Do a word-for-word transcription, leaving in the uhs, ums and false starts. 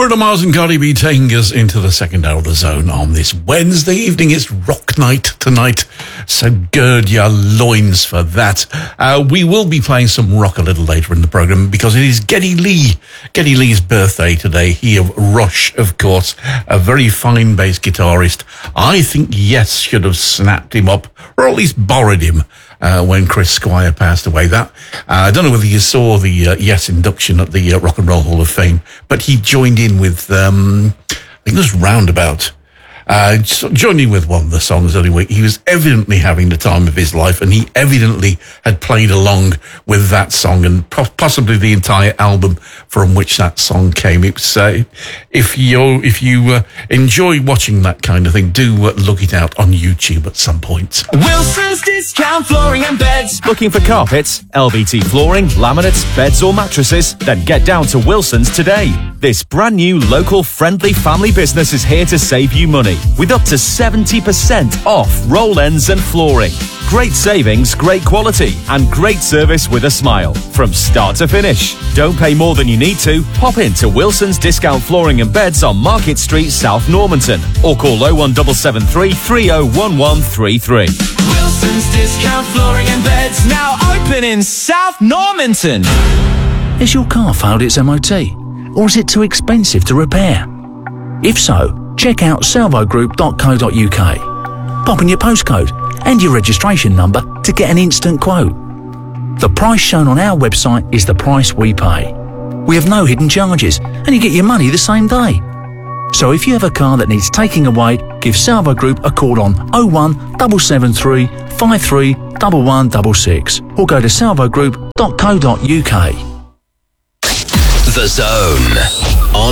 Bruno Mars and Cardi B taking us into the second hour of the zone on this Wednesday evening. It's rock night tonight, so gird your loins for that. Uh, we will be playing some rock a little later in the programme because it is Geddy Lee. Geddy Lee's birthday today. He of Rush, of course, a very fine bass guitarist. I think Yes should have snapped him up, or at least borrowed him. Uh, when Chris Squire passed away. That uh, I don't know whether you saw the uh, Yes induction at the uh, Rock and Roll Hall of Fame, but he joined in with, um, I think it was Roundabout. Uh, joined in with one of the songs anyway. He was evidently having the time of his life, and he evidently had played along with that song and po- possibly the entire album from which that song came. It's, uh, if you if you uh, enjoy watching that kind of thing, do uh, look it out on YouTube at some point. Wilson's Discount Flooring and Beds. Looking for carpets, L V T flooring, laminates, beds or mattresses? Then get down to Wilson's today. This brand new local friendly family business is here to save you money with up to seventy percent off roll ends and flooring. Great savings, great quality and great service with a smile from start to finish. Don't pay more than you need to. Pop into Wilson's Discount Flooring and Beds on Market Street, South Normanton, or call oh one seven seven three, three oh one one three three. Wilson's Discount Flooring and Beds, now open in South Normanton. Has your car failed its M O T? Or is it too expensive to repair? If so, check out salvo group dot co dot uk. Pop in your postcode and your registration number to get an instant quote. The price shown on our website is the price we pay. We have no hidden charges and you get your money the same day. So if you have a car that needs taking away, give Salvo Group a call on oh one seven seven three, five three one one six six or go to salvo group dot co dot uk. The Zone on